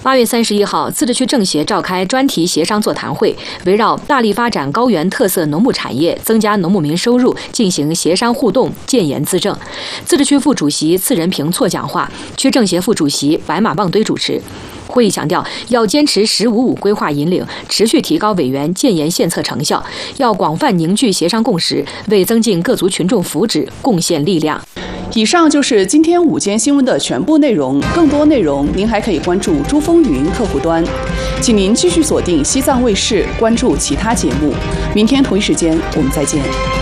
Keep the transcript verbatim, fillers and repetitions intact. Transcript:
八月三十一号，自治区政协召开专题协商座谈会，围绕大力发展高原特色农牧产业、增加农牧民收入进行协商互动、建言资政。自治区副主席次仁平措讲话，区政协副主席白马棒堆主持。会议强调，要坚持“十五五”规划引领，持续提高委员建言献策成效，要广泛凝聚协商共识，为增进各族群众福祉贡献力量。 以上就是今天午间新闻的全部内容，更多内容您还可以关注珠风云客户端，请您继续锁定西藏卫视，关注其他节目。明天同一时间我们再见。